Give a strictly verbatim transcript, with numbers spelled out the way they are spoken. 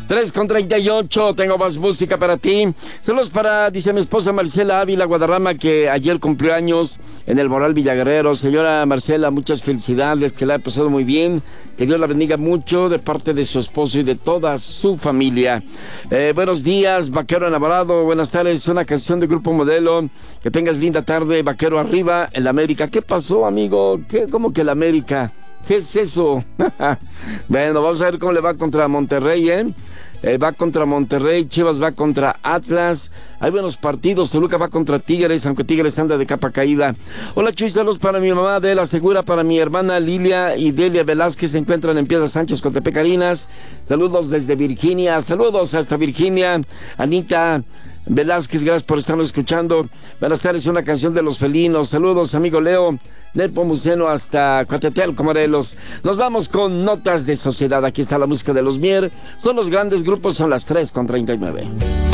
tres con treinta y ocho, tengo más música para ti. Saludos para, dice mi esposa Marcela Ávila Guadarrama, que ayer cumplió años en el Moral Villaguerrero. Señora Marcela, muchas felicidades, que la ha pasado muy bien, que Dios la bendiga mucho de parte de su esposo y de toda su familia. Eh, buenos días, Vaquero enamorado, buenas tardes, una canción de Grupo Modelo, que tengas linda tarde, Vaquero arriba, el América. ¿Qué pasó, amigo? ¿Qué, ¿Cómo que el América? ¿Qué es eso? Bueno, vamos a ver cómo le va contra Monterrey, ¿eh? Eh, va contra Monterrey, Chivas va contra Atlas. Hay buenos partidos, Toluca va contra Tigres, aunque Tigres anda de capa caída. Hola Chuy, saludos para mi mamá Adela Segura, para mi hermana Lilia y Delia Velázquez, se encuentran en Piedras Sánchez, Coatepec, Carinas. Saludos desde Virginia, saludos hasta Virginia. Anita Velázquez, gracias por estarnos escuchando. Buenas tardes, una canción de Los Felinos. Saludos, amigo Leo Nepomuceno, hasta Coatetelco, Morelos. Nos vamos con Notas de Sociedad. Aquí está la música de Los Mier. Son los grandes grupos, son las tres con treinta y nueve.